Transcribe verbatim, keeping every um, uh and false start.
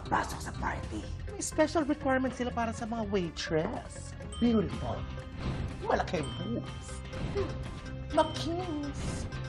makapasok sa party. May special requirement sila para sa mga waitress. Beautiful. Malaking boobs. Makings.